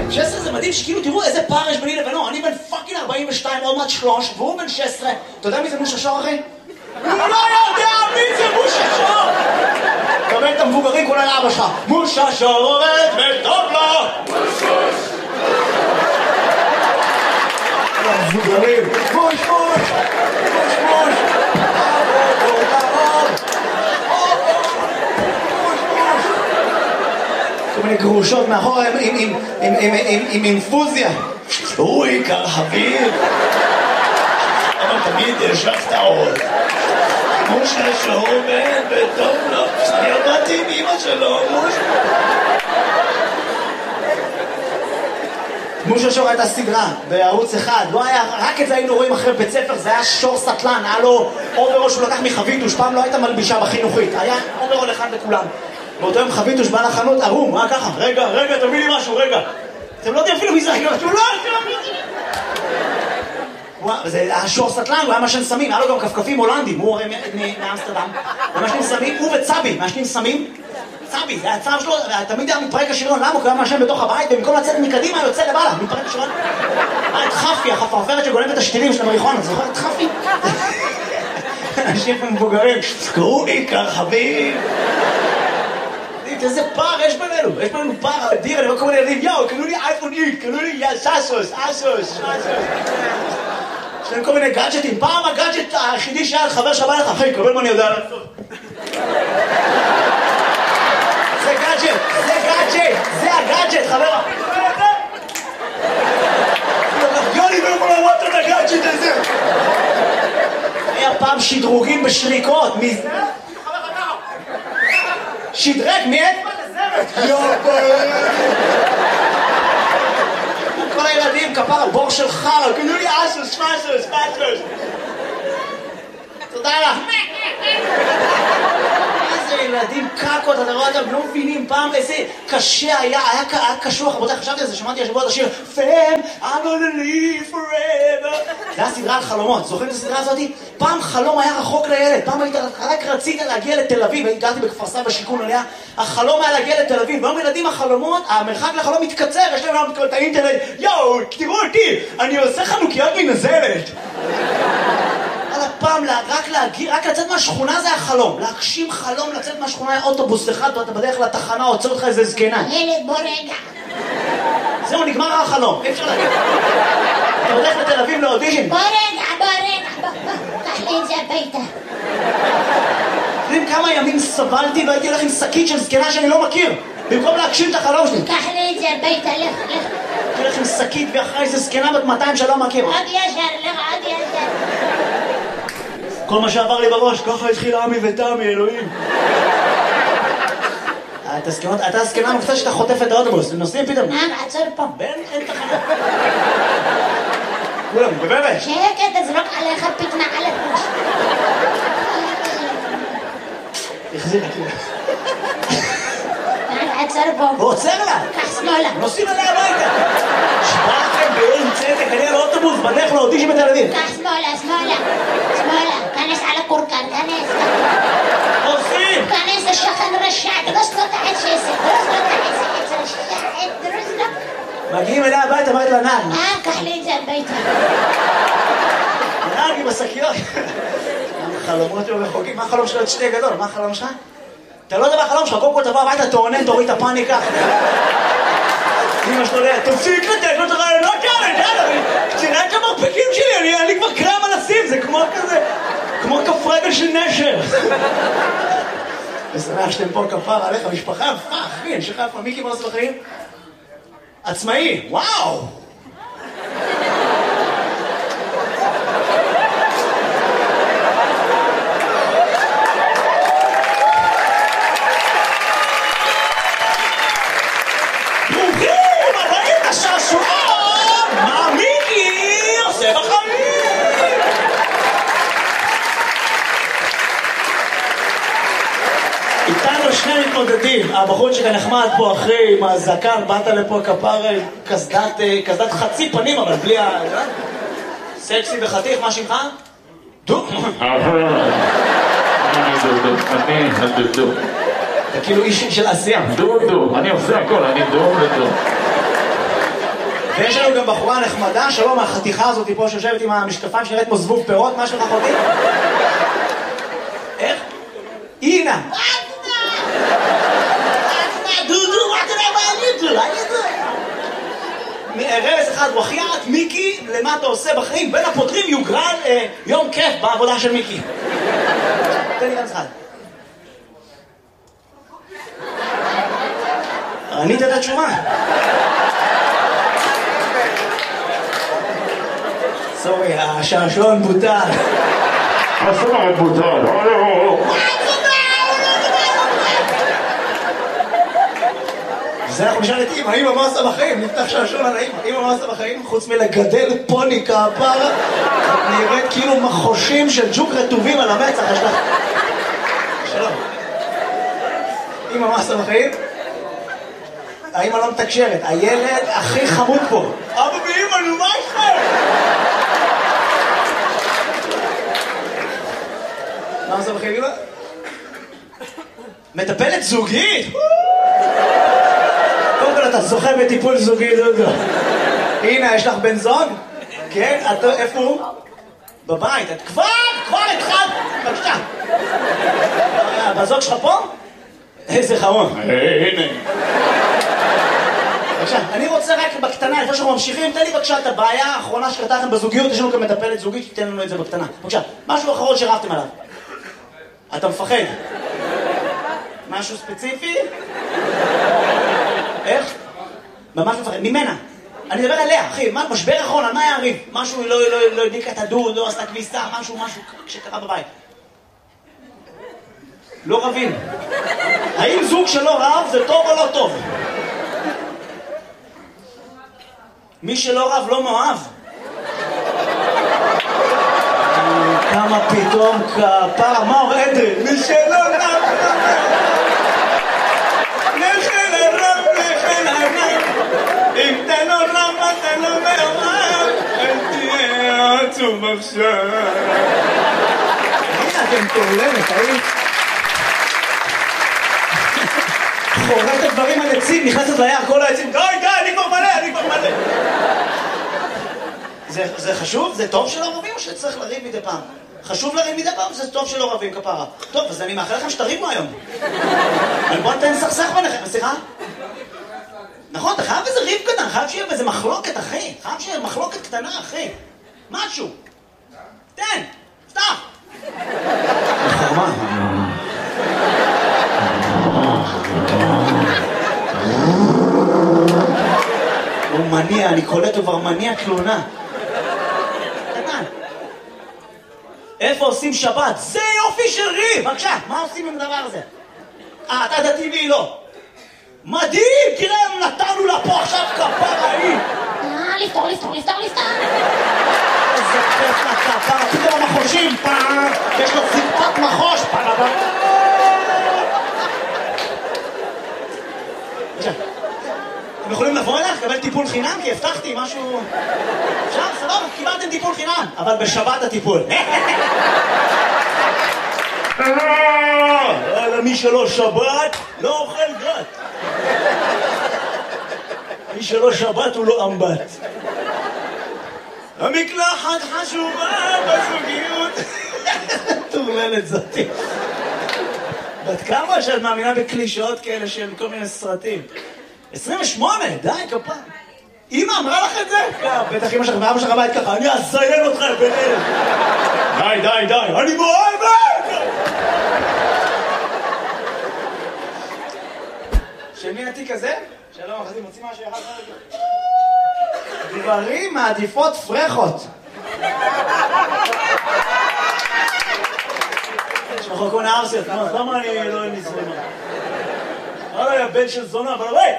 16 זה מדהים שכאילו תראו איזה פער יש ביני לבינו. אני בן פאקינג 42, עוד מעט 3, והוא בן 16. אתה יודע מי זה מושה שור, אחי? הוא לא יודע מי זה מושה שור! קבל את המבוגרים כולה לאבא שלך. מושה שור עובד וטוב לו! המבוגרים, מוש מוש! מוש מוש! כל מיני גרושות מאחורה עם אינפוזיה. הוא עיקר אוויר. אבל תמיד יש לך טעות. מושה שור עובד וטוב לו. אני עבדתי עם אמא שלו, מושה שור הייתה סדרה בערוץ אחד, לא היה, רק את זה היינו רואים אחרי בית ספר, זה היה שור סטלן, היה לו אוברול שהוא לקח מחביתוש, פעם לא הייתה מלבישה בחינוכית, היה אוברול אחד לכולם. באותו יום חביתוש בא לחנות ערום, מה ככה? רגע, תביא לי משהו, רגע. אתם לא יודעים אפילו מי זה, הוא לא, זה היה שור סטלן, הוא היה משן סמים, היה לו גם כפכפים הולנדים, הוא הרי מאמסטרדם, הוא משנים סמים, הוא וצבי, משנים סמים, צבי, זה הצער שלו, תמיד היה מתפרק השריון, למה? הוא קיים מהשם בתוך הבית, במקום לצאת מקדימה, יוצא למעלה, מתפרק השריון. היה את חפי, החפרפרת שגונבת את השתילים של המריחון, את זוכרת את חפי? אנשים מבוגרים, קראו לי כרחבים. איזה פער יש בינינו, יש בינינו פער אדיר, אני רואה כל מיני ילדים, יאו, קנו לי אייפון איקס, קנו לי סאסוס. יש להם כל מיני גאדג'טים, פעם הגאדג'ט היחידי שהיה חבר שבא לך, אחי, קבל מה אני יודע לעשות. זה הגאדג'ט, חבר. יוני ולא לראות את הגאדג'ט הזה. היה פעם שדרוגים בשריקות. שדרג, מי את? כל הילדים, כפר, בור של חר, קנו לי אסוס. תודה לך. איזה ילדים קקות, אתה רואה אותם, לא מבינים פעם איזה קשה היה קשוח, רבותיי, חשבתי על זה, שמעתי השבוע את השיר Fam, I'm gonna live forever. זה היה סדרה על חלומות, זוכרים את הסדרה הזאת? פעם חלום היה רחוק לילד, פעם רק רצית להגיע לתל אביב, הגעתי בכפר סבא בשיכון עליה, החלום היה להגיע לתל אביב, והיום ילדים החלומות, המרחק לחלום מתקצר, יש להם את האינטרנט, יואו, תראו אותי, אני עושה חנוכיות מנזלת. פעם רק לצאת מהשכונה זה החלום, להגשים חלום לצאת מהשכונה היה אוטובוס אחד, אתה בדרך לתחנה, עוצר אותך איזה זקנה. ילד, בוא רגע. זהו, נגמר החלום, אי אפשר להגיד. אתה בדרך לתל אביב לאודישן. בוא רגע, קח לי את זה הביתה. יודעים כמה ימים סבלתי והייתי הולך עם שקית של זקנה שאני לא מכיר, במקום להגשים את החלום שלי. קח לי את זה הביתה, לך. הייתי הולך עם שקית ואחרי איזה זקנה בת 200 שלא מכיר. עוד ישר. כל מה שעבר לי בראש, ככה התחיל עמי ותמי, אלוהים. אתה הסקנה מופתע שאתה חוטף את האוטובוס, הם נוסעים פתאום. עצור פה. אין תחנה. כולם, בבאמת. שקט, תזרוק עליך פתנה על הפוש. החזיר לי כאילו. עצור פה. הוא עוצר לה. קח שמאלה. נוסעים עליה הביתה. שבאתם באין צדק, אני על האוטובוס, בדרך לאודישן בתל אביב. קח שמאלה. כנס על הקורקן, כנס. עושים! כנס לשכן רשע, דרוס לו את העצת, דרוס לו. מגיעים אליה הביתה, אמרת לה נער. קח לי את זה הביתה. נער עם השקיות. החלומות שלו רחוקים, מה החלום שלו? את שתי גדול, מה החלום שלך? אתה לא יודע מה החלום שלך, קודם כל תבוא הביתה, תעונן, תוריד את הפאניקה. אמא שלו ליה, תפסיק לתת לו את הרעיונות האלה, קצינת המרפקים שלי, אני כבר קרם על הסים, זה כמו כזה, כמו כף רגל של נשר. ושמח שאתם פה כפר עליך, משפחה, אחי, אני שלך איפה, מיקי מה עושה בחיים? עצמאי, וואו! הבחור שכאן נחמד פה אחרי עם הזקן, באת לפה כפר קסדת חצי פנים, אבל בלי ה... סקסי וחתיך, מה שמך? דו? אני דו. אתה כאילו איש של עשייה. דו, אני עושה הכל, אני דו. ויש לנו גם בחורה נחמדה, שלום, החתיכה הזאת פה שיושבת עם המשקפיים שנראית כמו זבוב פירות, מה שלך אחותי? איך? אינה! דודו, מה תראה מה אני דו? רמז אחד, וחיית, מיקי, למה אתה עושה בחיים? בין הפותרים יוגרל יום כיף בעבודה של מיקי. תן לי רמז אחד. ענית את התשובה. סורי, השעשועון בוטל. השעשועון בוטל. זה אנחנו נשאל את אמא, אמא מה עושה בחיים? נפתח שעשועון על האמא. אמא מה עושה בחיים? חוץ מלגדל פוני כפרה, את נראית כאילו מחושים של ג'וק רטובים על המצח. יש לך... שלום. אמא מה עושה בחיים? האמא לא מתקשרת, הילד הכי חמוד פה. אבא ואמא, נו מה איתכם? מה עושה בחיים אמא? מטפלת זוגית? קודם כל אתה זוכה בטיפול זוגי, דודו. הנה, יש לך בן זוג? כן? איפה הוא? בבית. את כבר התחלת. בבקשה. בזוג שלך פה? איזה חמוד. הנה. בבקשה, אני רוצה רק בקטנה, לפני שאנחנו ממשיכים, תן לי בבקשה את הבעיה האחרונה שקרתה לכם בזוגיות, יש לנו גם מטפלת זוגית, שתיתן לנו את זה בקטנה. בבקשה, משהו אחרון שרבתם עליו. אתה מפחד? משהו ספציפי? איך? ממש מפחד, ממנה. אני מדבר עליה, אחי, משבר אחרון, על מה היה הריב? משהו לא הדליקה את הדוד, לא עשתה כביסה, משהו שקרה בבית. לא רבים. האם זוג שלא רב זה טוב או לא טוב? מי שלא רב לא מאוהב. כמה פתאום כפר, מה הוא עדרי? מי שלא רב לכן הרב, לכן הרב. אם אתה לא רב, אתה לא מאוהב. אל תהיה עצוב עכשיו. הנה אתם תולמת, האם? חוררת הדברים על עצים, נכנסת ליער, כל העצים, די, אני כבר מלא. זה חשוב? זה טוב שלא רבים או שצריך לריב מדי פעם? חשוב לריב מדי פעם, זה טוב שלא רבים כפרה. טוב, אז אני מאחל לכם שתריבו היום. בוא נתן סכסך ביניכם, סליחה? נכון, אתה חייב איזה ריב קטן, חייב שיהיה איזה מחלוקת, אחי. חייב שיהיה מחלוקת קטנה, אחי. משהו. תן, פתח. חרמה. הוא מניע, אני קולט, הוא כבר מניע תלונה. קטן. איפה עושים שבת? זה יופי של ריב! בבקשה, מה עושים עם הדבר הזה? אתה דתי והיא לא. מדהים! תראה, נתנו לה פה עכשיו כפרה היא. לפתור. איזה כיף לכפרה, פתאום המחושים, פעם, יש לו ציפת מחוש, פעם. אתם יכולים לבוא אליך, לקבל טיפול חינם, כי הבטחתי משהו... אפשר, סבבה, קיבלתם טיפול חינם, אבל בשבת הטיפול. מי שלא שבת, לא אוכל גת. מי שלא שבת הוא לא אמבט. המקלחת חשובה בזוגיות. תורללת זאתי. בת כמה שאת מאמינה בקלישאות כאלה של כל מיני סרטים? 28, די, כפה. אמא אמרה לך את זה? בטח אמא שלך ואבא שלך בית ככה, אני אזיין אותך ביניהם. די, אני מאוהבת! של מי התיק הזה? שלום, אחרי מוציא משהו אחד רגע. גברים מעדיפות פרחות. יש לך כל נערסיות, למה אני לא נזרמה? הרי הבן של זונה, אבל בבית!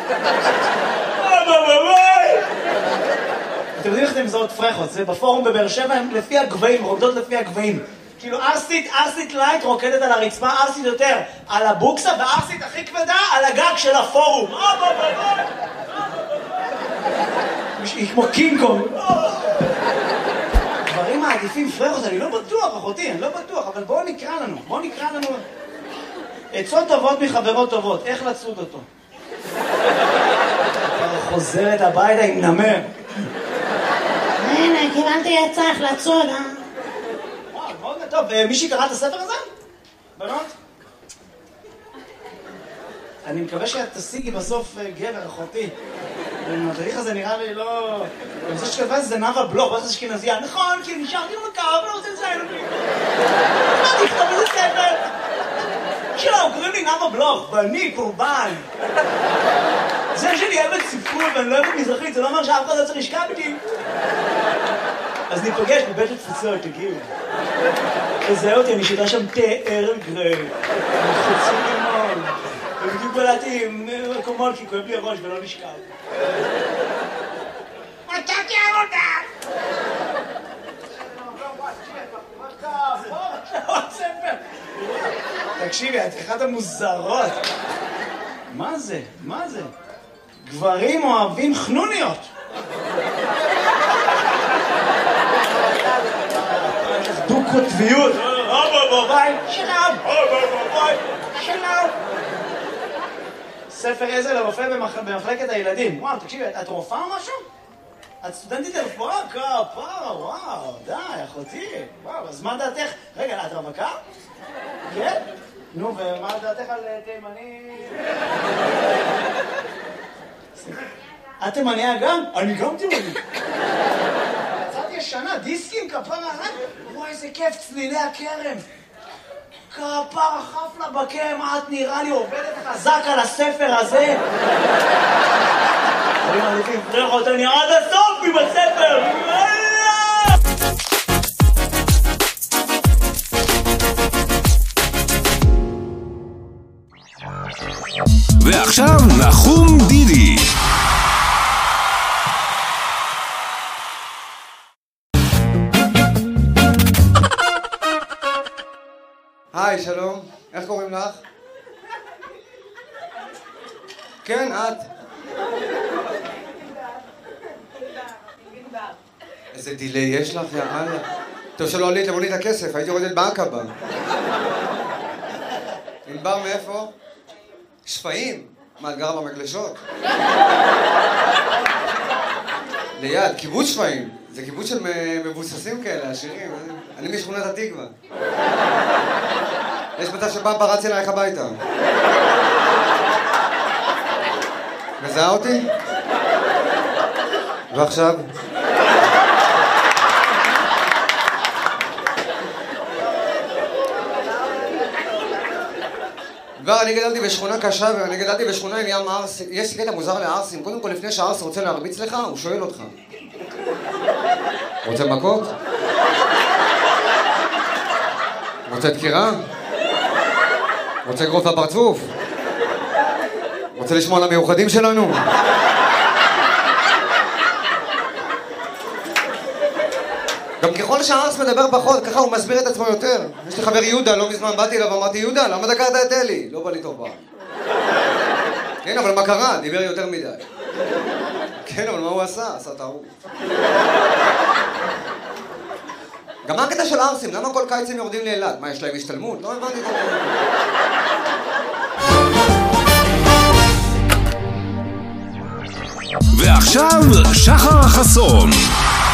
אתם יודעים איך אתם מזהות פרחות? זה בפורום בבאר שבע, הם לפי הגבהים, רוקדות לפי הגבהים. כאילו ארסית לייט רוקדת על הרצפה, ארסית יותר על הבוקסה, וארסית הכי כבדה על הגג של הפורום. היא כמו קינג קונג. דברים מעדיפים פרחות, אני לא בטוח, אחותי, אני לא בטוח, אבל בואו נקרא לנו. עצות טובות מחברות טובות, איך לצוד אותו? חוזרת הביתה עם נמר. הנה, קיבלתי עצה החלצות, וואו, מאוד טוב. מישהי קרא את הספר הזה? בנות? אני מקווה שאת תשיגי בסוף גבר, אחותי. התהליך הזה נראה לי לא... אני רוצה שכתבה זה נאווה בלוך, ואז אשכנזייה. נכון, כי נשארתי במקר, אבל לא רוצה לציין אותי. לא תכתוב איזה ספר. שלום, קוראים לי נאווה בלוך, ואני קורבן. זה שאני אוהבת ספרות ואני לא אוהבת מזרחית, זה לא אומר שאף אחד לא צריך לשכב איתי. אז ניפגש בבית התפוצות, תגיעו. תזהה אותי, אני שתה שם תה ארל גריי. חוצי לימון. ובדיוק בלעתי עם מקומות כי כואב לי הראש ולא נשכב. מצאתי עבודה! תקשיבי, את אחת המוזרות. מה זה? מה זה? גברים אוהבים חנוניות. דו-קוטביות. שלום. שלום. ספר עזר לרופא במחלקת הילדים. וואו, תקשיבי, את רופאה או משהו? את סטודנטית לרפואה? כפרה, וואו, די, אחותי. וואו, אז מה דעתך? רגע, את רווקה? כן? נו, ומה דעתך על תימני? את תימניה גם? אני גם תימני. קצת ישנה, דיסקים, כפרה, וואי, איזה כיף, צלילי הכרם. כפרה, חפלה בקרם, את נראה לי עובדת חזק על הספר הזה. אני מעדיף לפרח אותני עד הסוף עם הספר. ועכשיו נחום דידי. היי, שלום. איך קוראים לך? כן, את. איזה דילי יש לך, יאללה. טוב שלא עלית למונית הכסף, הייתי יורדת בעקבה. ענבר מאיפה? שפיים? מה, את גרה במגלשות? ליד, קיבוץ שפיים. זה קיבוץ של מבוססים כאלה, עשירים. אני משכונת התקווה. יש מצב שבא פרץ אלייך הביתה. מזהה אותי? ועכשיו? כבר אני גדלתי בשכונה קשה ואני גדלתי בשכונה עם ים ערסים. יש קטע מוזר לערסים. קודם כל לפני שהערס רוצה להרביץ לך, הוא שואל אותך. רוצה מכות? רוצה דקירה? רוצה גרוף לפרצוף? רוצה לשמוע על המיוחדים שלנו? גם ככל שהערס מדבר פחות, ככה הוא מסביר את עצמו יותר. יש לי חבר יהודה, לא מזמן באתי אליו ואמרתי, יהודה, למה דקרת את אלי? לא בא לי טוב בעם. כן, אבל מה קרה? דיבר יותר מדי. כן, אבל מה הוא עשה? עשה טעות. גם מה הקטע של ערסים? למה כל קיץ הם יורדים לאילת? מה, יש להם השתלמות? לא הבנתי את זה. ועכשיו שחר חסון.